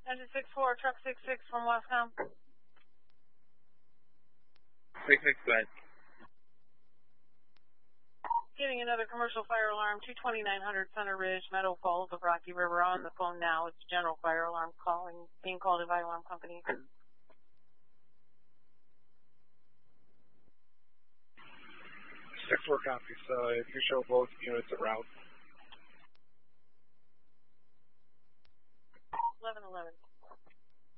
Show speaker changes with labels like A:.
A: Engine 6-4, truck 6-6 from Wascom.
B: 6-6, go ahead.
A: Getting another commercial fire alarm, 22900 Center Ridge, Meadow Falls of Rocky River. On the phone now. It's general fire alarm being called in by alarm company.
C: 6-4 copies. If you show both units at route.
A: 1111.